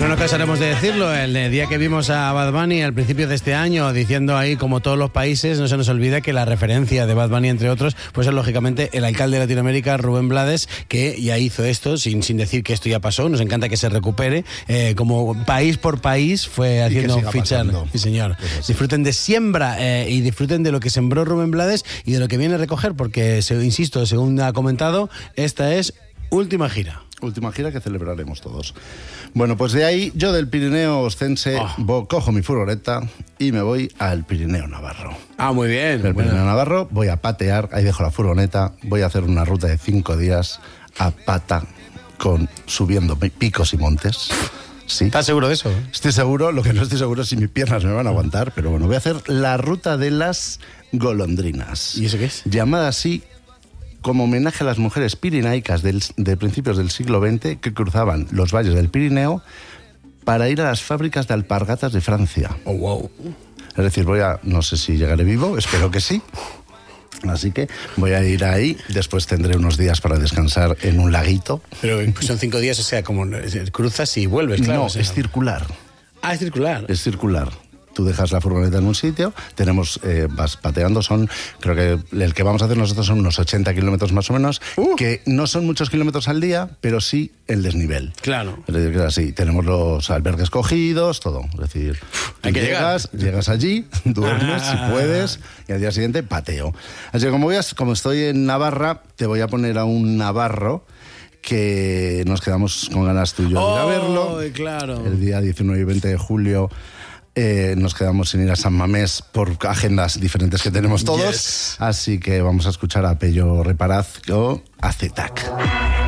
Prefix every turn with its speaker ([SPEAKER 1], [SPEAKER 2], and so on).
[SPEAKER 1] no nos cansaremos de decirlo, el día que vimos a Bad Bunny al principio de este año diciendo ahí como todos los países, no se nos olvida que la referencia de Bad Bunny entre otros pues es lógicamente el alcalde de Latinoamérica, Rubén Blades, que ya hizo esto sin decir que esto ya pasó. Nos encanta que se recupere, como país por país fue haciendo fichar. Sí, señor. Pues disfruten de siembra y disfruten de lo que sembró Rubén Blades y de lo que viene a recoger, porque insisto, según ha comentado, esta es última gira.
[SPEAKER 2] Última gira que celebraremos todos. Bueno, pues de ahí, yo del Pirineo Ostense cojo mi furgoneta y me voy al Pirineo Navarro.
[SPEAKER 1] Ah, muy bien.
[SPEAKER 2] El Pirineo Navarro, voy a patear, ahí dejo la furgoneta, voy a hacer una ruta de 5 días a pata, subiendo picos y montes. Sí.
[SPEAKER 1] ¿Estás seguro de eso?
[SPEAKER 2] Estoy seguro, lo que no estoy seguro es si mis piernas me van a aguantar, pero bueno, voy a hacer la ruta de las golondrinas.
[SPEAKER 1] ¿Y eso qué es?
[SPEAKER 2] Llamada así como homenaje a las mujeres pirinaicas de principios del siglo XX que cruzaban los valles del Pirineo para ir a las fábricas de alpargatas de Francia.
[SPEAKER 1] Oh, wow.
[SPEAKER 2] Es decir, no sé si llegaré vivo, espero que sí. Así que voy a ir ahí, después tendré unos días para descansar en un laguito.
[SPEAKER 1] Pero son 5 días, o sea, como cruzas y vuelves, claro.
[SPEAKER 2] No,
[SPEAKER 1] o sea,
[SPEAKER 2] es circular.
[SPEAKER 1] Ah, es circular.
[SPEAKER 2] Es circular. Tú dejas la furgoneta en un sitio, vas pateando, creo que el que vamos a hacer nosotros son unos 80 kilómetros más o menos, que no son muchos kilómetros al día, pero sí el desnivel.
[SPEAKER 1] Claro.
[SPEAKER 2] Es decir, que así, tenemos los albergues cogidos, todo. Es decir,
[SPEAKER 1] hay que
[SPEAKER 2] llegas allí, duermes si puedes, y al día siguiente pateo. Así que como estoy en Navarra, te voy a poner a un navarro que nos quedamos con ganas tú y yo de ir a verlo.
[SPEAKER 1] Claro.
[SPEAKER 2] El día 19 y 20 de julio nos quedamos sin ir a San Mamés por agendas diferentes que tenemos todos. Yes. Así que vamos a escuchar a Pello Reparaz o a Zetac.